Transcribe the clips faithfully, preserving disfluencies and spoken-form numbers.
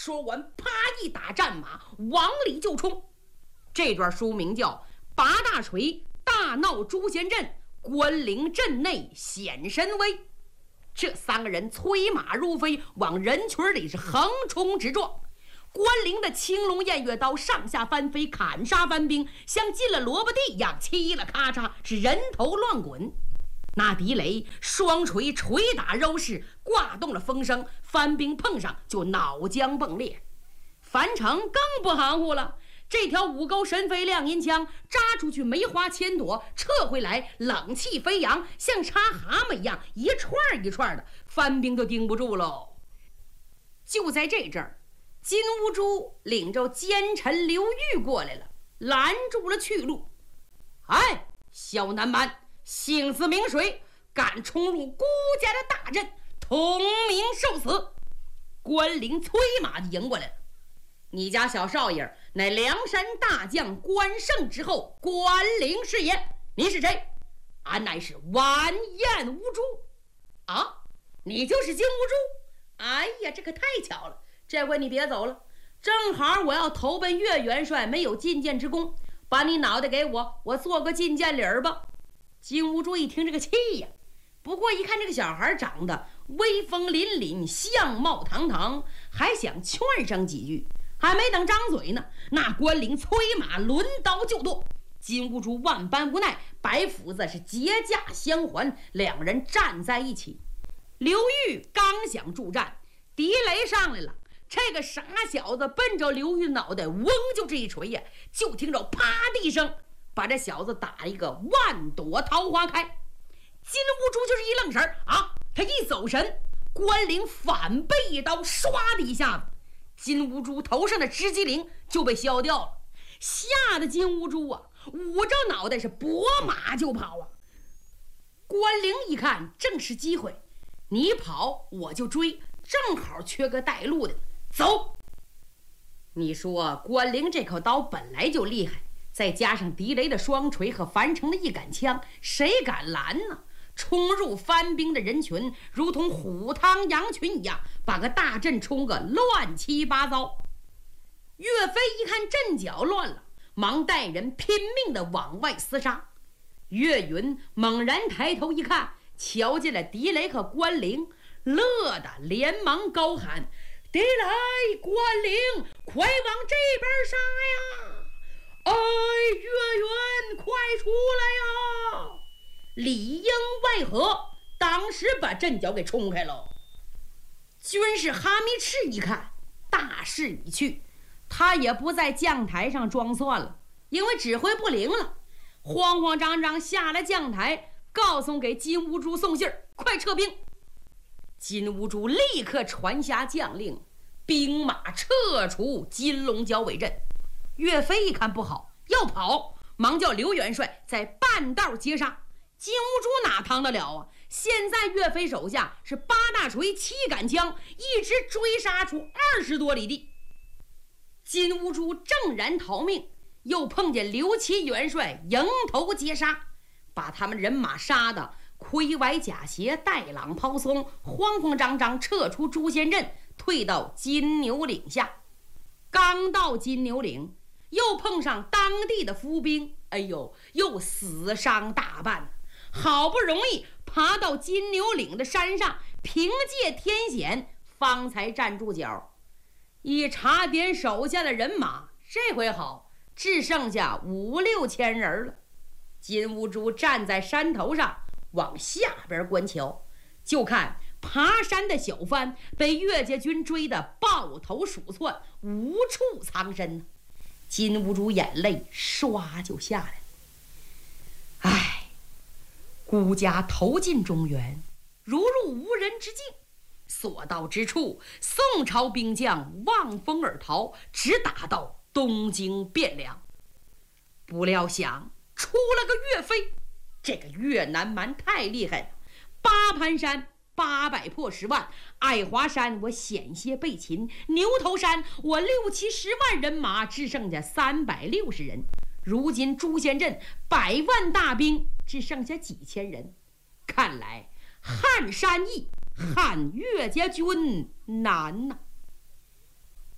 说完，啪一打战马，往里就冲。这段书名叫《八大锤大闹诛仙阵，关岭阵内显神威》。这三个人催马如飞，往人群里是横冲直撞。关岭的青龙偃月刀上下翻飞，砍杀番兵，像进了萝卜地一样，嘁了咔嚓，是人头乱滚。那狄雷双锤捶打肉势，挂动了风声，番兵碰上就脑浆迸裂。樊城更不含糊了，这条五钩神飞亮银枪扎出去梅花千朵，撤回来冷气飞扬，像插蛤蟆一样一串一串的，番兵都盯不住喽。就在这阵儿，金兀术领着奸臣刘裕过来了，拦住了去路。哎，小南蛮，姓字名谁？敢冲入孤家的大阵，同名受死！关岭催马就迎过来了。你家小少爷乃梁山大将关胜之后，关岭是也。你是谁？俺乃是完颜兀术。啊，你就是金兀术？哎呀，这可太巧了！这回你别走了，正好我要投奔岳元帅，没有进谏之功，把你脑袋给我，我做个进谏礼儿吧。金兀术一听这个气呀，不过一看这个小孩长得威风凛凛，相貌堂堂，还想劝上几句，还没等张嘴呢，那关岭催马抡刀就剁。金兀术万般无奈，白斧子是结架相还，两人站在一起。刘裕刚想助战，狄雷上来了，这个傻小子奔着刘裕脑袋嗡就这一锤呀，就听着啪的一声，把这小子打一个万朵桃花开。金兀术就是一愣神啊，他一走神，关岭反背一刀，唰的一下子，金兀术头上的直击铃就被削掉了，吓得金兀术啊捂着脑袋是拨马就跑啊。关岭一看正是机会，你跑我就追，正好缺个带路的，走。你说关岭这口刀本来就厉害，再加上狄雷的双锤和樊城的一杆枪，谁敢拦呢？冲入番兵的人群，如同虎汤羊群一样，把个大阵冲个乱七八糟。岳飞一看阵脚乱了，忙带人拼命地往外厮杀。岳云猛然抬头一看，瞧见了狄雷和关岭，乐得连忙高喊：狄雷、关岭，快往这边杀呀！哎，岳云，快出来呀！里应外合，当时把阵脚给冲开了。军士哈密赤一看大势已去，他也不在将台上装蒜了，因为指挥不灵了，慌慌张张下了将台，告诉给金兀术送信儿，快撤兵。金兀术立刻传下将令，兵马撤出金龙角尾阵。岳飞一看不好，要跑，忙叫刘元帅在半道截杀。金兀术哪扛得了啊？现在岳飞手下是八大锤七杆枪，一直追杀出二十多里地。金兀术正然逃命，又碰见刘琦元帅迎头截杀，把他们人马杀得盔崴甲鞋，带榔抛松，慌慌张张撤出诛仙阵，退到金牛岭下。刚到金牛岭，又碰上当地的伏兵，哎呦，又死伤大半。好不容易爬到金牛岭的山上，凭借天险方才站住脚。一查点手下的人马，这回好，只剩下五六千人了。金兀术站在山头上往下边观瞧，就看爬山的小番被岳家军追得抱头鼠窜，无处藏身呢。金兀术眼泪唰就下来了。唉，孤家投进中原，如入无人之境，所到之处，宋朝兵将望风而逃，直打到东京汴梁。不料想出了个岳飞，这个越南蛮太厉害了。八盘山八百破十万，爱华山我险些被擒，牛头山我六七十万人马只剩下三百六十人，如今诛仙阵百万大兵只剩下几千人。看来汉山易，汉岳家军难呐、啊！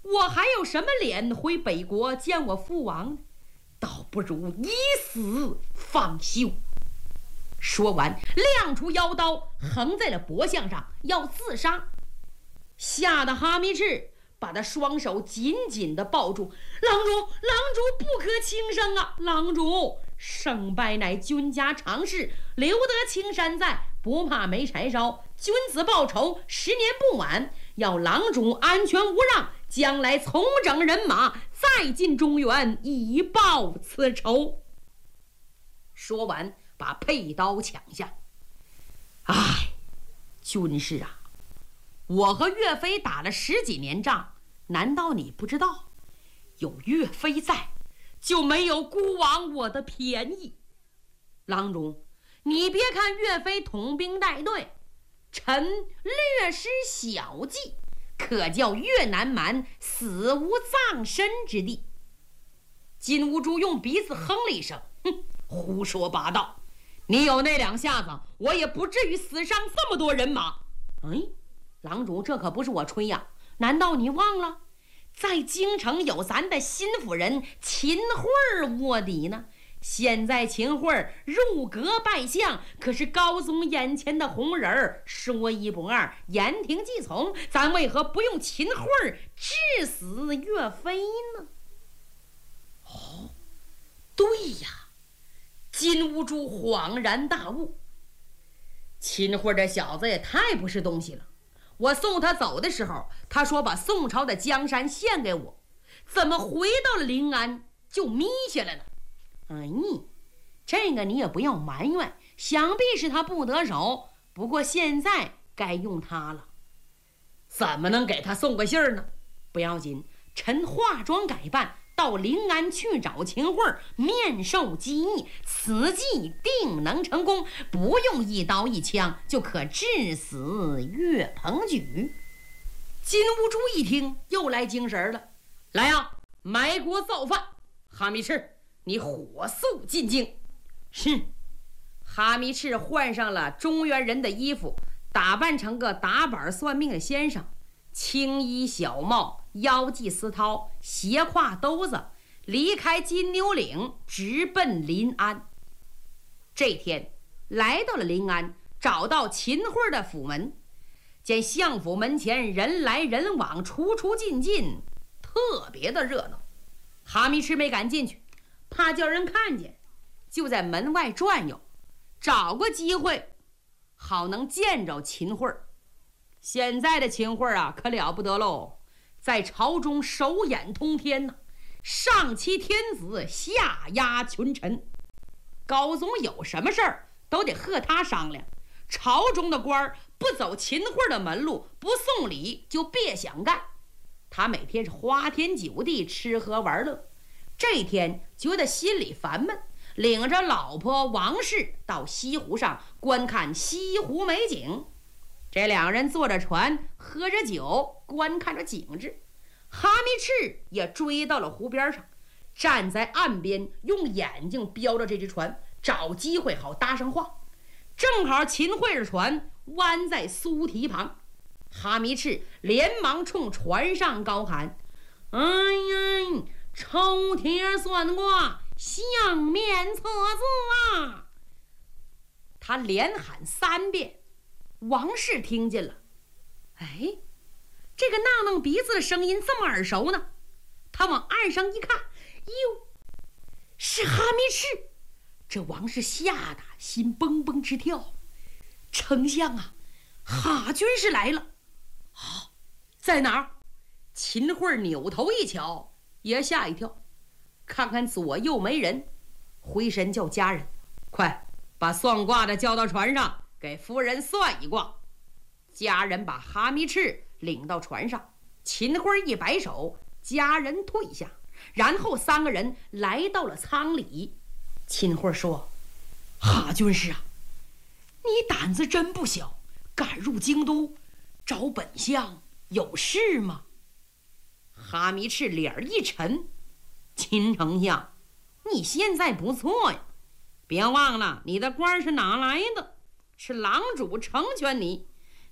我还有什么脸回北国见我父王呢？倒不如以死方休。说完，亮出腰刀，横在了脖项上，要自杀。吓得哈密赤把他双手紧紧地抱住。郎主，郎主不可轻生啊！郎主，胜败乃君家常事，留得青山在，不怕没柴烧。君子报仇，十年不晚。要郎主安全无恙，将来重整人马，再进中原，以报此仇。说完，把佩刀抢下。唉，军师啊，我和岳飞打了十几年仗，难道你不知道？有岳飞在，就没有孤王我的便宜。郎中，你别看岳飞统兵带队，臣略施小计，可叫岳南蛮死无葬身之地。金兀术用鼻子哼了一声，哼，胡说八道！你有那两下子，我也不至于死伤这么多人马。哎，郎主，这可不是我吹呀，难道你忘了，在京城有咱的新夫人秦桧卧底呢？现在秦桧入阁拜相，可是高宗眼前的红人儿，说一不二，言听计从。咱为何不用秦桧致死岳飞呢？哦，对呀！金兀术恍然大悟，秦桧这小子也太不是东西了。我送他走的时候，他说把宋朝的江山献给我，怎么回到了临安就眯下来了？哎，这个你也不要埋怨，想必是他不得手，不过现在该用他了。怎么能给他送个信儿呢？不要紧，臣化妆改扮到临安去找秦桧，面授机密，此计定能成功，不用一刀一枪就可致死岳鹏举。金兀术一听，又来精神了，来啊，埋锅造饭！哈密赤，你火速进京。是。哈密赤换上了中原人的衣服，打扮成个打板算命的先生，青衣小帽，腰系丝绦，斜挎兜子，离开金牛岭，直奔临安。这天来到了临安，找到秦桧的府门，见相府门前人来人往，出出进进，特别的热闹。哈密赤没敢进去，怕叫人看见，就在门外转悠，找个机会好能见着秦桧。现在的秦桧啊，可了不得喽，在朝中手眼通天呢、啊，上欺天子，下压群臣。高宗有什么事儿都得和他商量，朝中的官儿不走秦桧的门路，不送礼就别想干。他每天是花天酒地，吃喝玩乐。这天觉得心里烦闷，领着老婆王氏到西湖上观看西湖美景。这两人坐着船，喝着酒，观看着景致。哈密赤也追到了湖边上，站在岸边，用眼睛标着这只船，找机会好搭上话。正好秦桧的船弯在苏堤旁，哈密赤连忙冲船上高喊：哎呀，抽贴算卦，相面测字啊！他连喊三遍。王氏听见了，哎，这个囔囔鼻子的声音这么耳熟呢？他往岸上一看，哟，是哈密赤！这王氏吓得心蹦蹦直跳。丞相啊，哈军师来了！啊，在哪儿？秦桧扭头一瞧，也吓一跳，看看左右没人，回身叫家人，快把算卦的叫到船上，给夫人算一卦。家人把哈密赤领到船上，秦桧一摆手，家人退下，然后三个人来到了舱里。秦桧说：哈军师啊，你胆子真不小，赶入京都找本相，有事吗？哈密赤脸一沉：秦丞相，你现在不错呀，别忘了你的官是哪来的，是郎主成全你，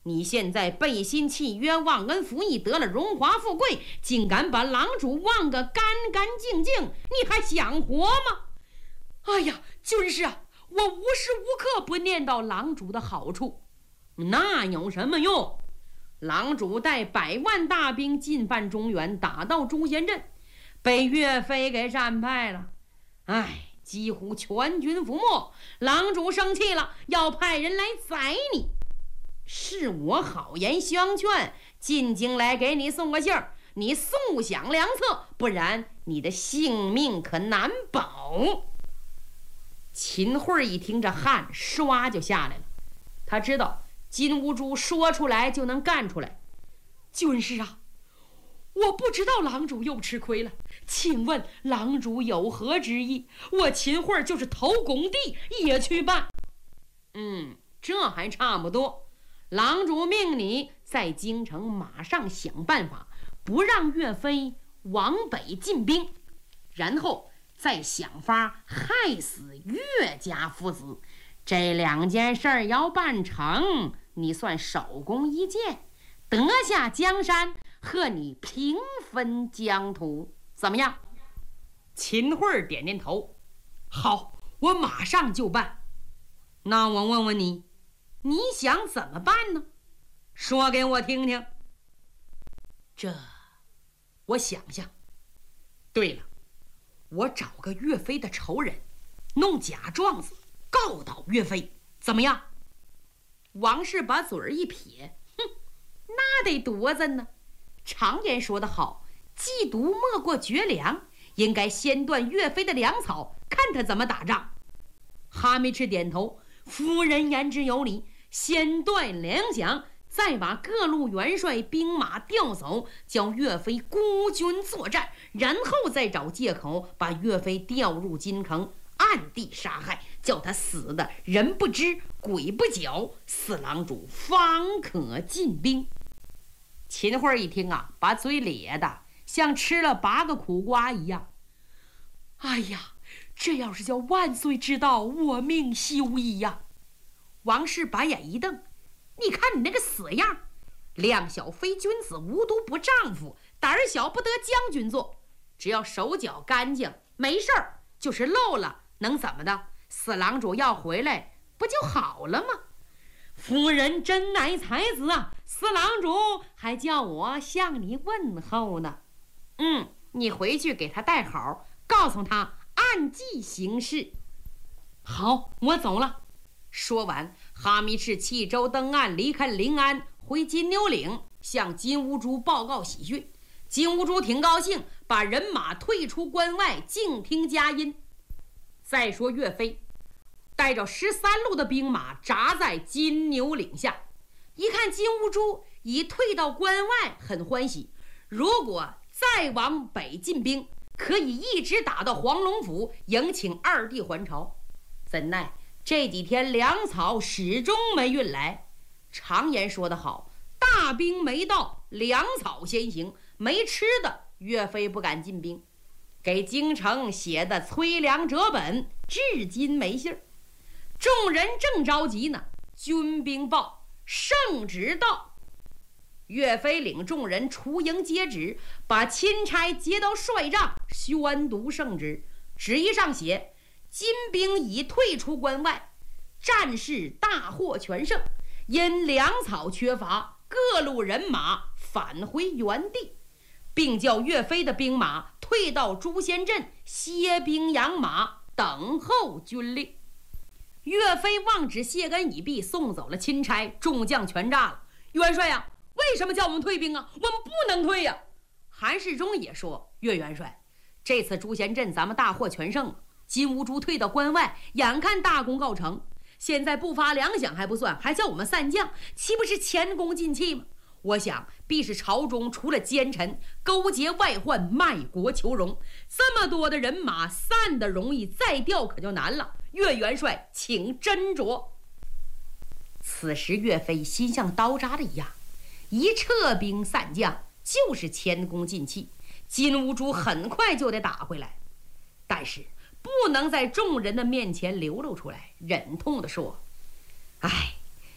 你现在背信弃约、忘恩负义，得了荣华富贵，竟敢把郎主忘个干干净净，你还想活吗？哎呀，军师啊，我无时无刻不念叨郎主的好处，那有什么用？郎主带百万大兵进犯中原，打到朱仙镇，被岳飞给战败了。哎，几乎全军覆没。郎主生气了，要派人来宰你。是我好言相劝，进京来给你送个信儿，你速想良策，不然你的性命可难保。秦桧一听，这汗唰就下来了。他知道金兀术说出来就能干出来。军师啊，我不知道郎主又吃亏了，请问郎主有何旨意？我秦桧就是投拱地也去办。嗯，这还差不多。郎主命你在京城马上想办法，不让岳飞往北进兵，然后再想法害死岳家父子。这两件事儿要办成，你算首功一件，得下江山，和你平分疆土，怎么样？秦桧点点头，好，我马上就办。那我问问你，你想怎么办呢？说给我听听。这，我想想。对了，我找个岳飞的仇人，弄假状子告倒岳飞，怎么样？王氏把嘴儿一撇，哼，那得多咱呢。常言说得好，嫉妒莫过绝粮，应该先断岳飞的粮草，看他怎么打仗。哈密赤点头，夫人言之有理，先断粮饷，再把各路元帅兵马调走，叫岳飞孤军作战，然后再找借口把岳飞调入京城，暗地杀害，叫他死的人不知鬼不觉，四郎主方可进兵。秦桧一听啊，把嘴咧的像吃了八个苦瓜一样。哎呀，这要是叫万岁知道，我命休矣呀！王氏把眼一瞪，你看你那个死样，量小非君子，无毒不丈夫，胆小不得将军做。只要手脚干净，没事儿，就是漏了能怎么的？四郎主要回来不就好了吗？夫人真乃才子啊，四郎主还叫我向你问候呢。嗯，你回去给他带好，告诉他按计行事。好，我走了。说完，哈密赤弃舟登岸，离开临安，回金牛岭向金兀术报告喜讯。金兀术挺高兴，把人马退出关外，静听佳音。再说岳飞带着十三路的兵马扎在金牛岭下，一看金兀术已退到关外，很欢喜。如果再往北进兵，可以一直打到黄龙府，迎请二弟还朝。怎奈这几天粮草始终没运来。常言说得好，大兵没到，粮草先行，没吃的，岳飞不敢进兵。给京城写的催粮折本，至今没信儿。众人正着急呢，军兵报圣旨到。岳飞领众人出营接旨，把钦差接到帅帐，宣读圣旨。旨意上写，金兵已退出关外，战事大获全胜，因粮草缺乏，各路人马返回原地，并叫岳飞的兵马退到朱仙镇歇兵养马，等候军令。岳飞望旨谢恩已毕，送走了钦差，众将全炸了。元帅呀、啊，为什么叫我们退兵啊？我们不能退呀、啊！韩世忠也说，岳元帅，这次朱仙镇咱们大获全胜，金兀术退到关外，眼看大功告成，现在不发粮饷还不算，还叫我们散将，岂不是前功尽弃吗？我想必是朝中除了奸臣，勾结外患，卖国求荣，这么多的人马散得容易，再调可就难了。岳元帅请斟酌。此时岳飞心像刀扎的一样，一撤兵散将就是前功尽弃，金兀术很快就得打回来，但是不能在众人的面前流露出来，忍痛地说：哎，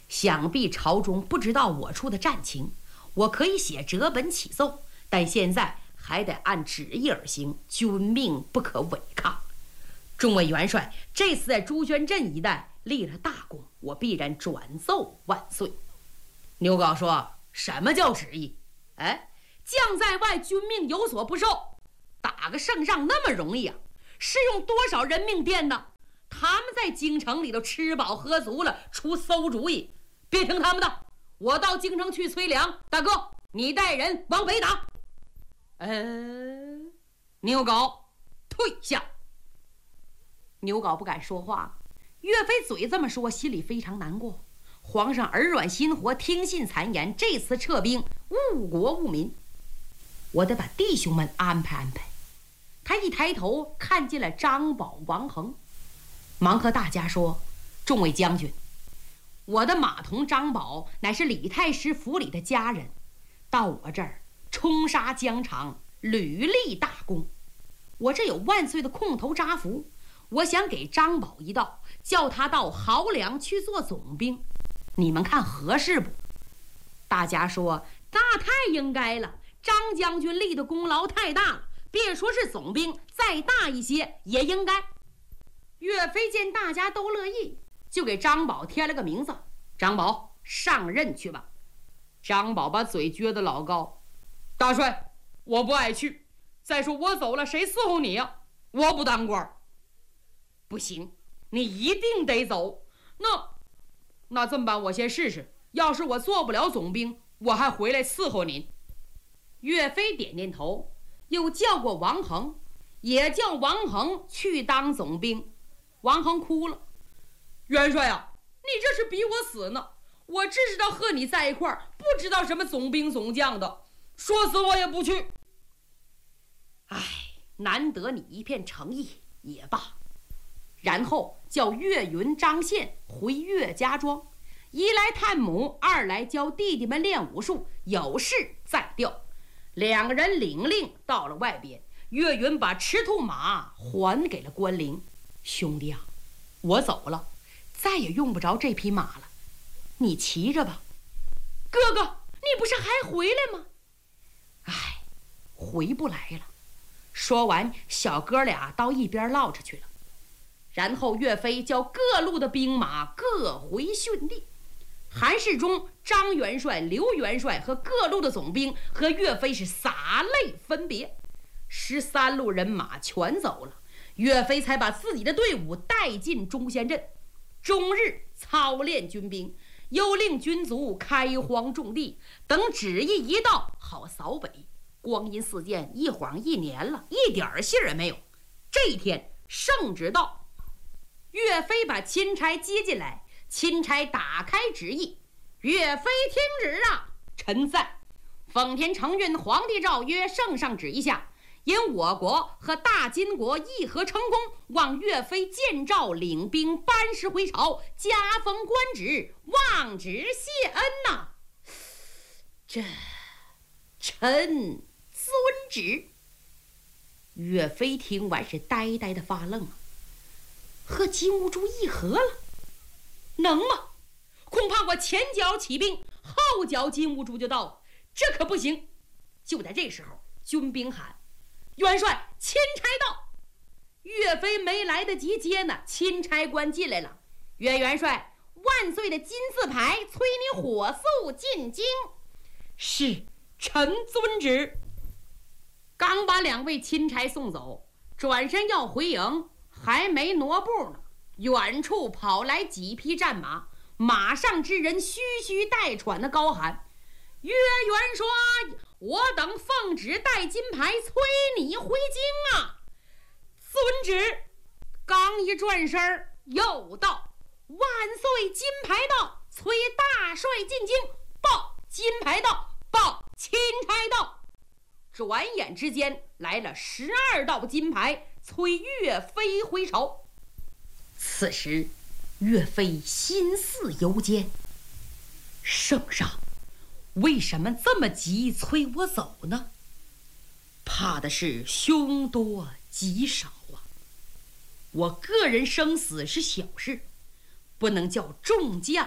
想必朝中不知道我处的战情，我可以写折本启奏，但现在还得按旨意而行，军命不可违抗。众位元帅，这次在朱轩镇一带立了大功，我必然转奏万岁。牛皋说：什么叫旨意？哎，将在外，军命有所不受，打个胜仗那么容易啊？是用多少人命垫的？他们在京城里头吃饱喝足了，出馊主意，别听他们的。我到京城去催粮，大哥，你带人往北打。呃，牛皋退下。牛皋不敢说话，岳飞嘴这么说，心里非常难过。皇上耳软心活，听信谗言，这次撤兵误国误民，我得把弟兄们安排安排。他一抬头看见了张宝、王衡，忙和大家说：众位将军，我的马童张宝乃是李太师府里的家人，到我这儿冲杀疆场，屡立大功。我这有万岁的空头扎符，我想给张宝一道，叫他到濠梁去做总兵，你们看合适不？大家说：那太应该了，张将军立的功劳太大了，别说是总兵，再大一些也应该。岳飞见大家都乐意，就给张宝添了个名字：张宝，上任去吧。张宝把嘴撅得老高：大帅，我不爱去，再说我走了谁伺候你呀？我不当官。不行，你一定得走。那那这么办？我先试试，要是我做不了总兵，我还回来伺候您。岳飞点点头，又叫过王衡，也叫王衡去当总兵。王衡哭了：元帅啊，你这是逼我死呢！我只知道和你在一块儿，不知道什么总兵总将的，说死我也不去。唉，难得你一片诚意，也罢。然后叫岳云、张宪回岳家庄，一来探母，二来教弟弟们练武术，有事再调。两个人领令到了外边，岳云把赤兔马还给了关灵：兄弟啊，我走了，再也用不着这匹马了，你骑着吧。哥哥，你不是还回来吗？唉，回不来了。说完，小哥俩到一边唠着去了。然后岳飞叫各路的兵马各回训地，韩世忠、张元帅、刘元帅和各路的总兵和岳飞是洒泪分别，十三路人马全走了，岳飞才把自己的队伍带进中仙镇，终日操练军兵，又令军卒开荒种地，等旨意一到，好扫北。光阴似箭，一晃一年了，一点信儿也没有。这一天圣旨到，岳飞把钦差接进来，钦差打开旨意：岳飞听旨啊！臣在。奉天承运皇帝诏曰：圣上旨意下，因我国和大金国议和成功，望岳飞见诏领兵班师回朝，加封官职，望旨谢恩呐、啊！这臣遵旨。岳飞听完是呆呆的发愣啊，和金兀术议和了，能吗？恐怕我前脚起兵，后脚金兀术就到了，这可不行。就在这时候，军兵喊：元帅，钦差到。岳飞没来得及接呢，钦差官进来了：岳元帅，万岁的金字牌催你火速进京。是，臣遵旨。刚把两位钦差送走，转身要回营，还没挪步呢，远处跑来几匹战马，马上之人吁吁带喘的高喊：岳元帅，我等奉旨带金牌催你回京啊！遵旨。刚一转身又道：万岁，金牌到，催大帅进京。报金牌到，报钦差到。转眼之间来了十二道金牌，催岳飞回朝。此时岳飞心似游间，圣上为什么这么急催我走呢？怕的是凶多吉少啊！我个人生死是小事，不能叫众将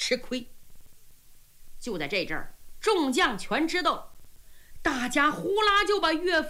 吃亏。就在这阵儿，众将全知道了，大家呼啦就把岳飞